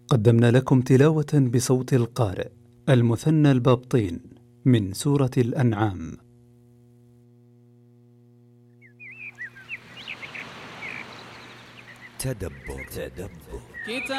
قدمنا لكم تلاوة بصوت القارئ المثنى البابطين من سورة الأنعام. تدبر.